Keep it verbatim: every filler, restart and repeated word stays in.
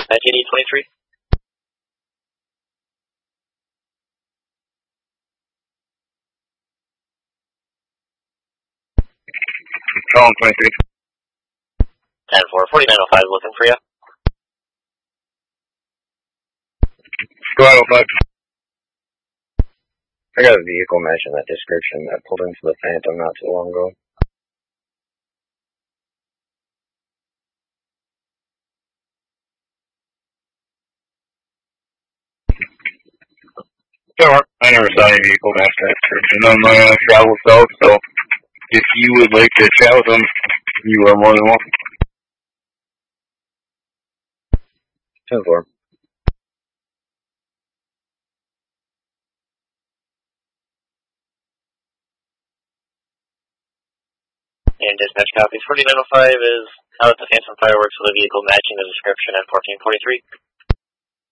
nineteen E twenty-three. Column twenty-three. ten four, forty-nine oh five looking for you. Go ahead, oh five. I got a vehicle matching that description that pulled into the Phantom not too long ago. Sure. I never saw any vehicle match that description on my uh, travel self, so if you would like to chat with them, you are more than welcome. ten four. And dispatch copies. forty-nine oh five is out at the Phantom Fireworks with a vehicle matching the description at fourteen forty-three.